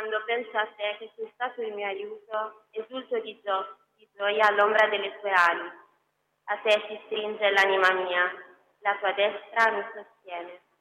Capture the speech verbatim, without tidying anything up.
Quando penso a te che sei stato il mio aiuto, esulto di, gio- di gioia all'ombra delle tue ali. A te si stringe l'anima mia, la tua destra mi sostiene.